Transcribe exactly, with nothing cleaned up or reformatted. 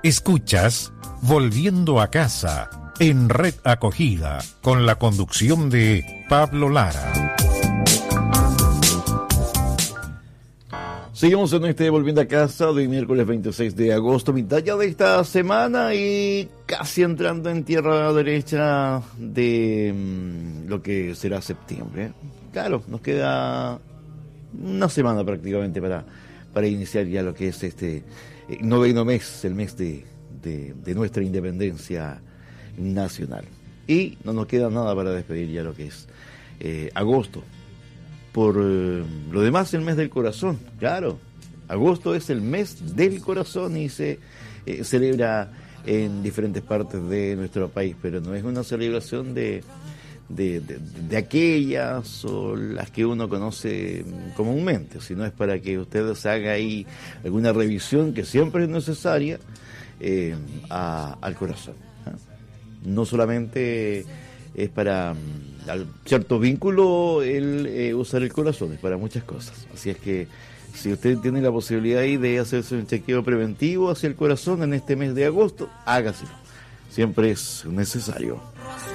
Escuchas Volviendo a Casa en Red Acogida con la conducción de Pablo Lara. Seguimos en este Volviendo a Casa de miércoles veintiséis de agosto, mitad ya de esta semana y casi entrando en tierra derecha de mmm, lo que será septiembre. Claro, nos queda una semana prácticamente para, para iniciar ya lo que es este eh, noveno mes, el mes de, de, de nuestra independencia nacional. Y no nos queda nada para despedir ya lo que es eh, agosto. Por eh, lo demás, el mes del corazón, claro. Agosto es el mes del corazón y se eh, celebra en diferentes partes de nuestro país, pero no es una celebración de, de, de, de aquellas o las que uno conoce comúnmente, sino es para que ustedes hagan ahí alguna revisión que siempre es necesaria eh, a, al corazón. ¿eh? No solamente es para um, cierto vínculo el eh, usar el corazón, es para muchas cosas. Así es que si usted tiene la posibilidad ahí de hacerse un chequeo preventivo hacia el corazón en este mes de agosto, hágaselo. Siempre es necesario.